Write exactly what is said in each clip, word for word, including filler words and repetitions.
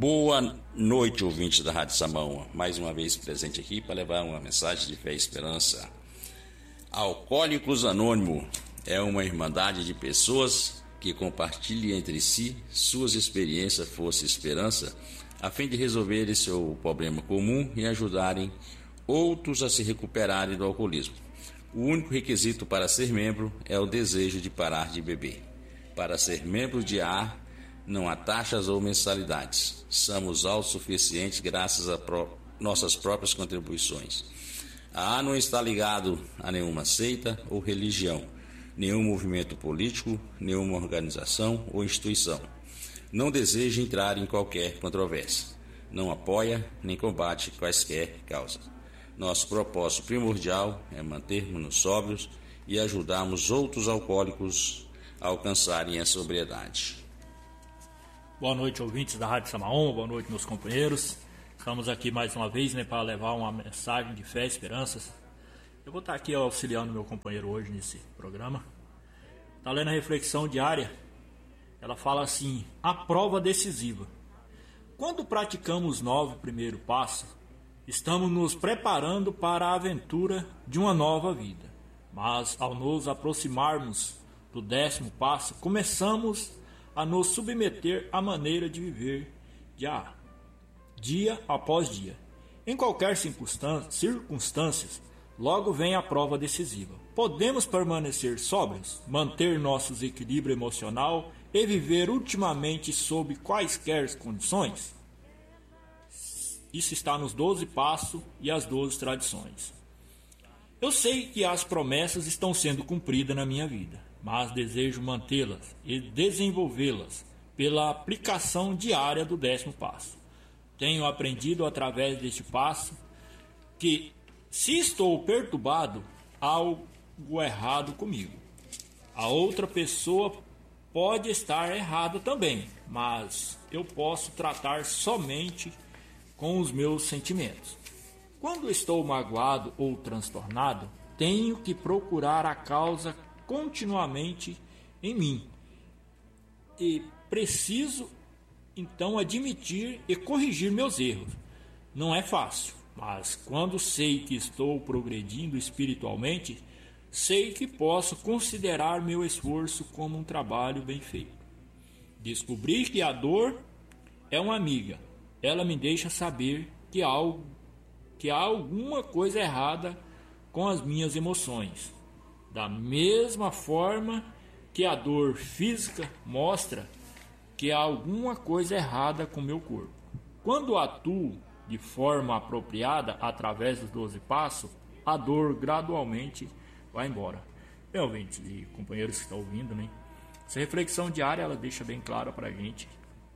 Boa noite, ouvintes da Rádio Samaúma. Mais uma vez presente aqui para levar uma mensagem de fé e esperança. Alcoólicos Anônimos é uma irmandade de pessoas que compartilham entre si suas experiências, força e esperança, a fim de resolverem seu problema comum e ajudarem outros a se recuperarem do alcoolismo. O único requisito para ser membro é o desejo de parar de beber. Para ser membro de A A, não há taxas ou mensalidades. Somos autossuficientes graças a pró- nossas próprias contribuições. A A não está ligado a nenhuma seita ou religião, nenhum movimento político, nenhuma organização ou instituição. Não deseja entrar em qualquer controvérsia. Não apoia nem combate quaisquer causas. Nosso propósito primordial é mantermos-nos sóbrios e ajudarmos outros alcoólicos a alcançarem a sobriedade. Boa noite, ouvintes da Rádio Samaúma, boa noite, meus companheiros. Estamos aqui mais uma vez, né, para levar uma mensagem de fé e esperanças. Eu vou estar aqui auxiliando meu companheiro hoje nesse programa. Está lendo a reflexão diária. Ela fala assim: a prova decisiva. Quando praticamos o novo primeiro passo, estamos nos preparando para a aventura de uma nova vida. Mas ao nos aproximarmos do décimo passo, começamos a nos submeter à maneira de viver de A A, dia após dia. Em qualquer circunstância, circunstâncias, logo vem a prova decisiva. Podemos permanecer sóbrios, manter nosso equilíbrio emocional e viver ultimamente sob quaisquer condições? Isso está nos doze passos e as doze tradições. Eu sei que as promessas estão sendo cumpridas na minha vida, mas desejo mantê-las e desenvolvê-las pela aplicação diária do décimo passo. Tenho aprendido através deste passo que, se estou perturbado, há algo errado comigo. A outra pessoa pode estar errada também, mas eu posso tratar somente com os meus sentimentos. Quando estou magoado ou transtornado, tenho que procurar a causa continuamente em mim. E preciso então admitir e corrigir meus erros. Não é fácil, mas quando sei que estou progredindo espiritualmente, sei que posso considerar meu esforço como um trabalho bem feito. Descobri que a dor é uma amiga. Ela me deixa saber que há, algo, que há alguma coisa errada com as minhas emoções. Da mesma forma que a dor física mostra que há alguma coisa errada com meu corpo. Quando atuo de forma apropriada através dos doze passos, a dor gradualmente vai embora. Bem, ouvintes e companheiros que estão ouvindo, né? Essa reflexão diária ela deixa bem clara para a gente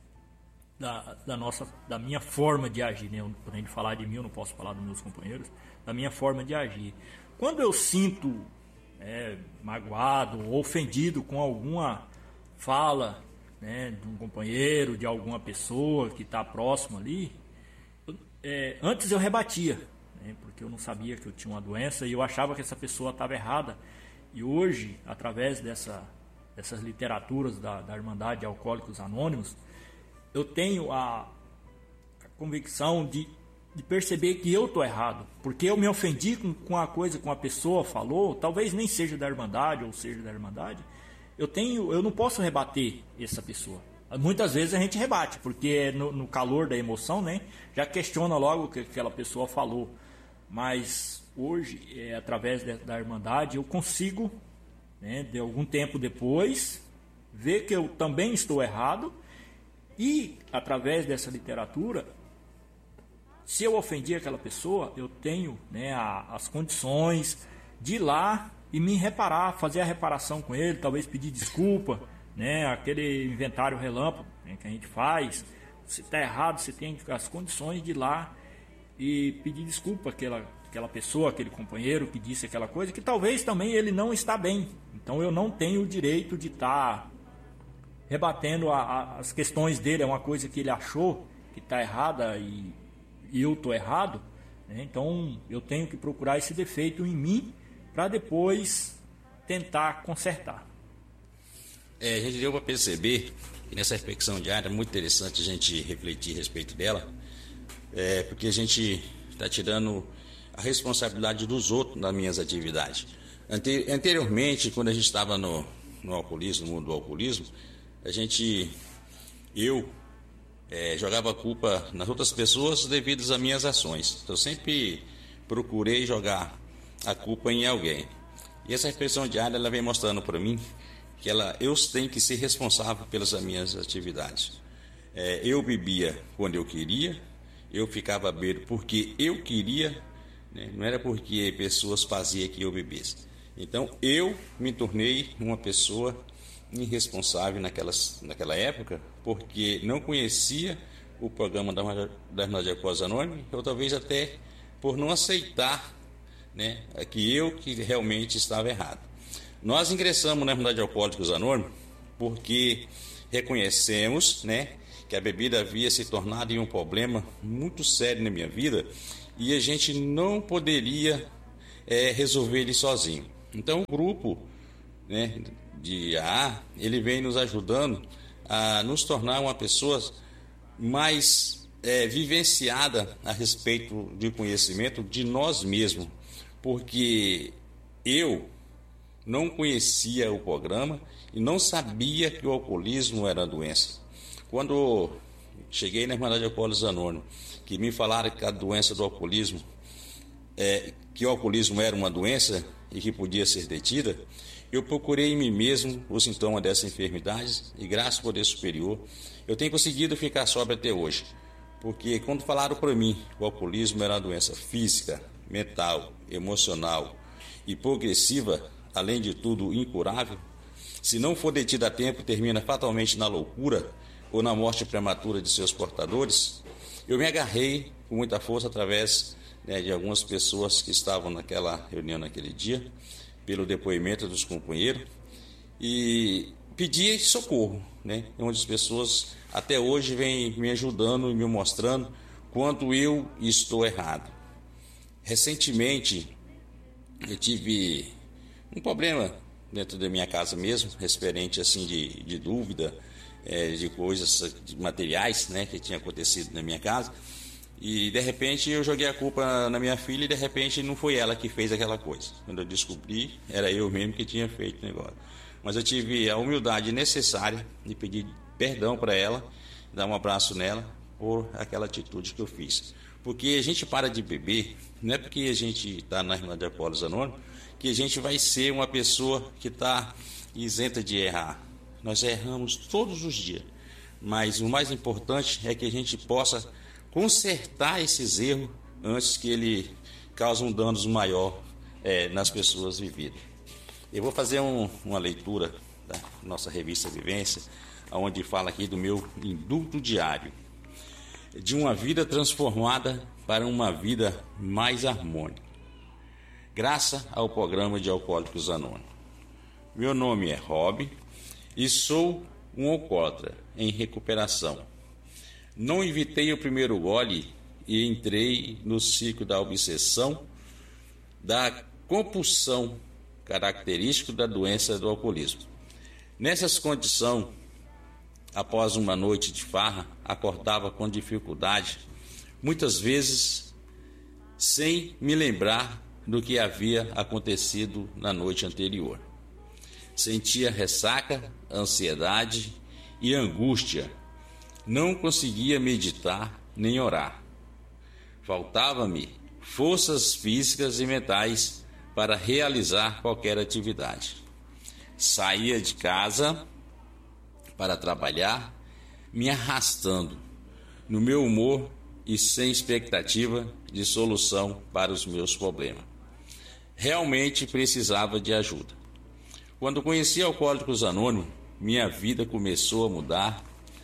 da, da, nossa, da minha forma de agir, né? Quando de falar de mim, eu não posso falar dos meus companheiros, da minha forma de agir. Quando eu sinto é, magoado ou ofendido com alguma fala, né, de um companheiro, de alguma pessoa que está próximo ali, eu, é, antes eu rebatia, né, porque eu não sabia que eu tinha uma doença e eu achava que essa pessoa estava errada. E hoje, através dessa, dessas literaturas da, da Irmandade de Alcoólicos Anônimos, eu tenho a, a convicção de, de perceber que eu estou errado, porque eu me ofendi com, com a coisa que uma pessoa falou, talvez nem seja da Irmandade ou seja da Irmandade. Eu, tenho, eu não posso rebater essa pessoa. Muitas vezes a gente rebate, porque no, no calor da emoção, né, já questiona logo o que aquela pessoa falou. Mas hoje, é, através de, da Irmandade, eu consigo, né, de algum tempo depois, ver que eu também estou errado. E, através dessa literatura, se eu ofendi aquela pessoa, eu tenho, né, a, as condições de ir lá e me reparar, fazer a reparação com ele, talvez pedir desculpa, né, aquele inventário relâmpago, né, que a gente faz. Se está errado, você tem as condições de ir lá e pedir desculpa àquela, àquela pessoa, aquele companheiro que disse aquela coisa, que talvez também ele não está bem. Então eu não tenho o direito de estar rebatendo a, a, as questões dele, é uma coisa que ele achou que está errada e, e eu estou errado, né? Então eu tenho que procurar esse defeito em mim para depois tentar consertar. É, a gente deu para perceber que nessa reflexão diária é muito interessante a gente refletir a respeito dela, é, porque a gente está tirando a responsabilidade dos outros nas minhas atividades. Ante, anteriormente, quando a gente estava no, no alcoolismo, no mundo do alcoolismo, a gente, eu, é, jogava a culpa nas outras pessoas devido às minhas ações. Então, eu sempre procurei jogar a culpa em alguém. E essa reflexão diária, ela vem mostrando para mim que ela, eu tenho que ser responsável pelas minhas atividades. É, eu bebia quando eu queria, eu ficava bêbado porque eu queria, né? Não era porque pessoas faziam que eu bebesse. Então, eu me tornei uma pessoa irresponsável naquelas, naquela época, porque não conhecia o programa da, da Irmandade de Alcoólicos Anônimos, ou talvez até por não aceitar, né, que eu que realmente estava errado. Nós ingressamos na Irmandade de Alcoólicos Anônimos porque reconhecemos, né, que a bebida havia se tornado um problema muito sério na minha vida e a gente não poderia é, resolver ele sozinho. Então, o grupo, né, de A A, ele vem nos ajudando a nos tornar uma pessoa mais é, vivenciada a respeito do conhecimento de nós mesmos, porque eu não conhecia o programa e não sabia que o alcoolismo era doença. Quando cheguei na Irmandade de Alcoólicos Anônimos, que me falaram que a doença do alcoolismo, é, que o alcoolismo era uma doença e que podia ser detida, eu procurei em mim mesmo os sintomas dessa enfermidade e, graças ao poder superior, eu tenho conseguido ficar sóbrio até hoje. Porque quando falaram para mim que o alcoolismo era uma doença física, mental, emocional e progressiva, além de tudo incurável, se não for detida a tempo, termina fatalmente na loucura ou na morte prematura de seus portadores, eu me agarrei com muita força através, né, de algumas pessoas que estavam naquela reunião naquele dia, pelo depoimento dos companheiros, e pedi socorro, né, onde as pessoas até hoje vêm me ajudando e me mostrando quanto eu estou errado. Recentemente, eu tive um problema dentro da minha casa mesmo, referente assim de, de dúvida, é, de coisas, de materiais, né, que tinha acontecido na minha casa. E de repente eu joguei a culpa na minha filha e de repente não foi ela que fez aquela coisa. Quando eu descobri, era eu mesmo que tinha feito o negócio. Mas eu tive a humildade necessária de pedir perdão para ela, dar um abraço nela por aquela atitude que eu fiz. Porque a gente para de beber, não é porque a gente está na Irmandade de Alcoólicos Anônimos que a gente vai ser uma pessoa que está isenta de errar. Nós erramos todos os dias, mas o mais importante é que a gente possa consertar esses erros antes que ele cause um dano maior é, nas pessoas vividas. Eu vou fazer um, uma leitura da nossa revista Vivência, onde fala aqui do meu indulto diário, de uma vida transformada para uma vida mais harmônica, graças ao programa de Alcoólicos Anônimos. Meu nome é Rob e sou um alcoólatra em recuperação. Não evitei o primeiro gole e entrei no ciclo da obsessão, da compulsão, característico da doença do alcoolismo. Nessas condições, após uma noite de farra, acordava com dificuldade, muitas vezes sem me lembrar do que havia acontecido na noite anterior. Sentia ressaca, ansiedade e angústia. Não conseguia meditar nem orar. Faltava-me forças físicas e mentais para realizar qualquer atividade. Saía de casa para trabalhar, me arrastando no meu humor e sem expectativa de solução para os meus problemas. Realmente precisava de ajuda. Quando conheci Alcoólicos Anônimos, minha vida começou a mudar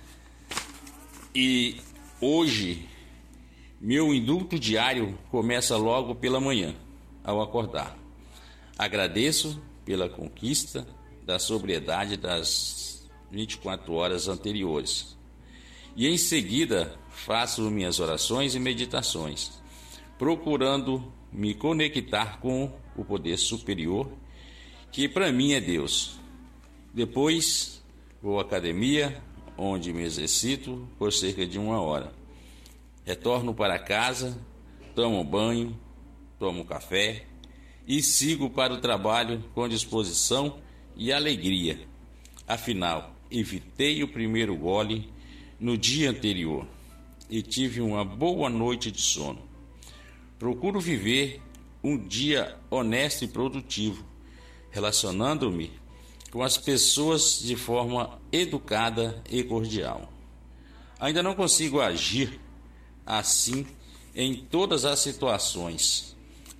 e hoje meu indulto diário começa logo pela manhã, ao acordar. Agradeço pela conquista da sobriedade das vinte e quatro horas anteriores. E em seguida faço minhas orações e meditações, procurando me conectar com o poder superior, que para mim é Deus. Depois Vou à academia, onde me exercito por cerca de uma hora. Retorno para casa, tomo banho, tomo café e sigo para o trabalho com disposição e alegria. Afinal, evitei o primeiro gole no dia anterior e tive uma boa noite de sono. Procuro viver um dia honesto e produtivo, relacionando-me com as pessoas de forma educada e cordial. Ainda não consigo agir assim em todas as situações,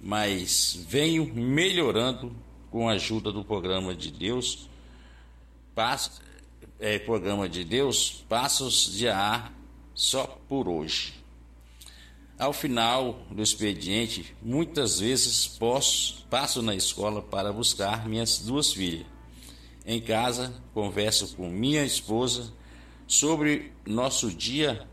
mas venho melhorando com a ajuda do programa de Deus, passo, é, programa de Deus, Passos de A A só por hoje. Ao final do expediente, muitas vezes posso, passo na escola para buscar minhas duas filhas. Em casa, converso com minha esposa sobre nosso dia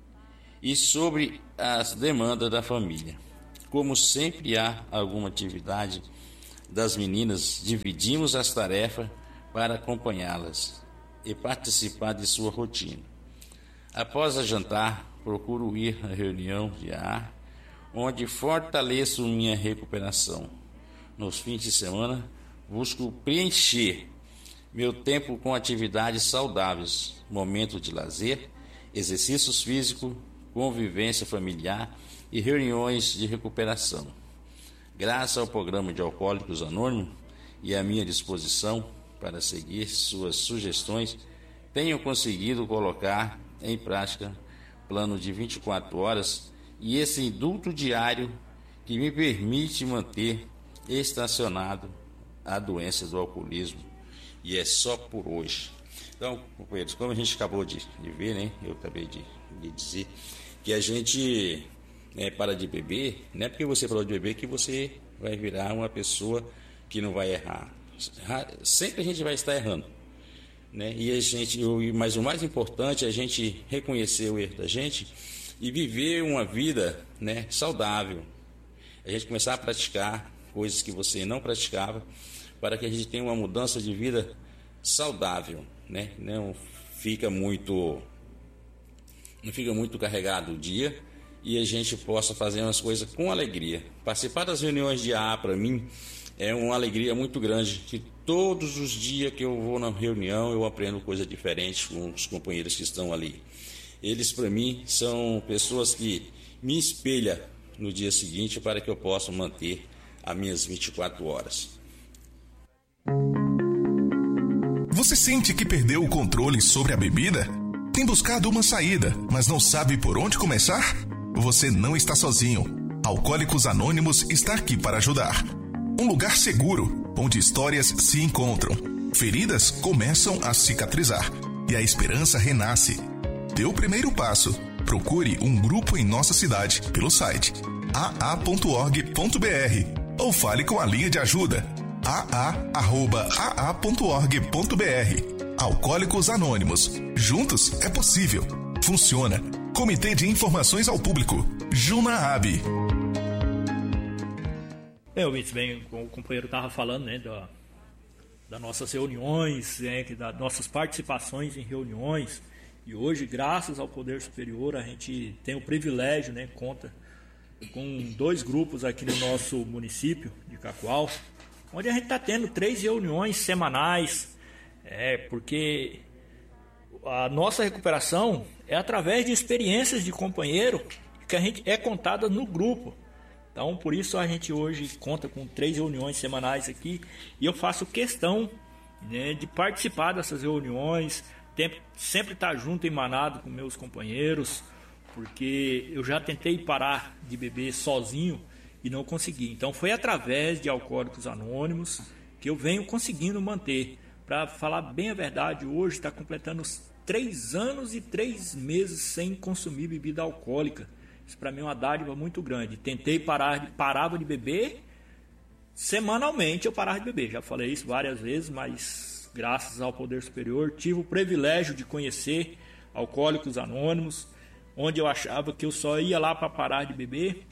e sobre as demandas da família. Como sempre há alguma atividade das meninas, dividimos as tarefas para acompanhá-las e participar de sua rotina. Após a jantar, procuro ir à reunião de A A, onde fortaleço minha recuperação. Nos fins de semana, busco preencher meu tempo com atividades saudáveis, momentos de lazer, exercícios físicos, convivência familiar e reuniões de recuperação. Graças ao programa de Alcoólicos Anônimos e à minha disposição para seguir suas sugestões, tenho conseguido colocar em prática plano de vinte e quatro horas e esse indulto diário que me permite manter estacionado a doença do alcoolismo. E é só por hoje. Então, companheiros, como a gente acabou de, de ver, né? Eu acabei de, de dizer que a gente né, para de beber, não é porque você parou de beber que você vai virar uma pessoa que não vai errar. Sempre a gente vai estar errando. Né? E a gente, mas o mais importante é a gente reconhecer o erro da gente e viver uma vida né, saudável. A gente começar a praticar coisas que você não praticava, para que a gente tenha uma mudança de vida saudável, né? Não fica muito, não fica muito carregado o dia e a gente possa fazer umas coisas com alegria. Participar das reuniões de A A para mim é uma alegria muito grande. Que todos os dias que eu vou na reunião eu aprendo coisa diferente com os companheiros que estão ali. Eles para mim são pessoas que me espelham no dia seguinte para que eu possa manter as minhas vinte e quatro horas. Você sente que perdeu o controle sobre a bebida? Tem buscado uma saída, mas não sabe por onde começar? Você não está sozinho. Alcoólicos Anônimos está aqui para ajudar. Um lugar seguro, onde histórias se encontram. Feridas começam a cicatrizar e a esperança renasce. Dê o primeiro passo. Procure um grupo em nossa cidade pelo site a a ponto org ponto b r ou fale com a linha de ajuda a a arroba a a ponto org ponto b r. Alcoólicos Anônimos. Juntos é possível. Funciona. Comitê de Informações ao Público. Junaab. É, ouvintes, bem, o companheiro estava falando, né, da, das nossas reuniões, né, das nossas participações em reuniões. E hoje, graças ao Poder Superior, a gente tem o privilégio, né, conta com dois grupos aqui no nosso município de Cacoal, onde a gente está tendo três reuniões semanais, é, porque a nossa recuperação é através de experiências de companheiro que a gente é contada no grupo. Então, por isso a gente hoje conta com três reuniões semanais aqui e eu faço questão, né, de participar dessas reuniões, sempre estar junto, emanado com meus companheiros, porque eu já tentei parar de beber sozinho e não consegui. Então foi através de Alcoólicos Anônimos que eu venho conseguindo manter. Para falar bem a verdade, hoje está completando três anos e três meses sem consumir bebida alcoólica. Isso para mim é uma dádiva muito grande. Tentei parar, parava de beber, semanalmente eu parava de beber. Já falei isso várias vezes, mas graças ao Poder Superior tive o privilégio de conhecer Alcoólicos Anônimos, onde eu achava que eu só ia lá para parar de beber.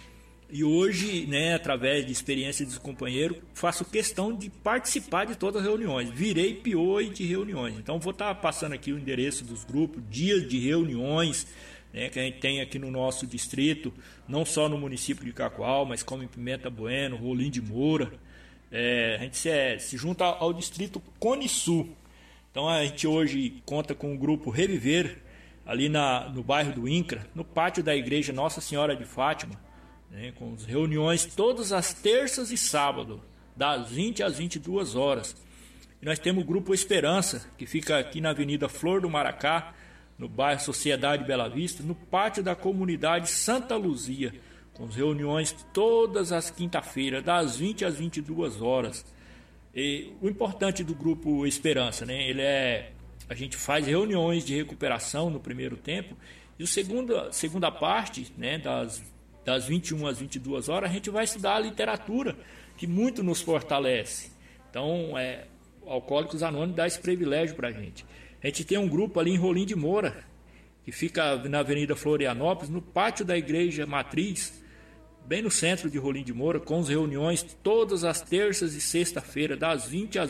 E hoje, né, através de experiência dos companheiros, faço questão de participar de todas as reuniões. Virei P O de reuniões. Então vou estar passando aqui o endereço dos grupos, dias de reuniões, né, que a gente tem aqui no nosso distrito, não só no município de Cacoal, mas como em Pimenta Bueno, Rolim de Moura. É, a gente se, é, se junta ao distrito Cone Sul. Então a gente hoje conta com o grupo Reviver, ali na, no bairro do Incra, no pátio da igreja Nossa Senhora de Fátima, né, com reuniões todas as terças e sábados, das vinte às vinte e duas horas. E nós temos o grupo Esperança, que fica aqui na Avenida Flor do Maracá, no bairro Sociedade Bela Vista, no pátio da comunidade Santa Luzia, com reuniões todas as quinta-feiras, das vinte às vinte e duas horas. E o importante do grupo Esperança, né, ele é, a gente faz reuniões de recuperação no primeiro tempo, e a segunda, segunda parte, né, das, das vinte e uma às vinte e duas horas, a gente vai estudar a literatura, que muito nos fortalece. Então, é, Alcoólicos Anônimos dá esse privilégio para a gente. A gente tem um grupo ali em Rolim de Moura, que fica na Avenida Florianópolis, no pátio da Igreja Matriz, bem no centro de Rolim de Moura, com as reuniões todas as terças e sexta-feira, das vinte às